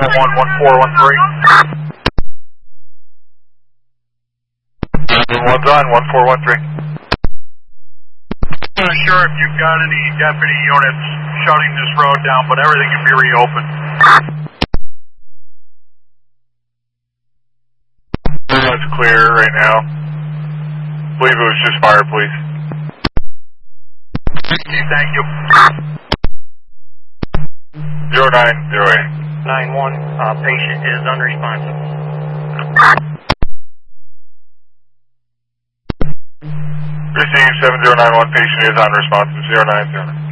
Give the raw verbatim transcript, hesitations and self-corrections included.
one one four one three. One's on, one four one three. I'm not sure if you've got any deputy units shutting this road down, but everything can be reopened. That's clear right now. I believe it was just fire, please. Thank you. Zero nine zero eight. nine one, uh, patient is unresponsive. Received seven zero nine one, patient is unresponsive, zero nine zero.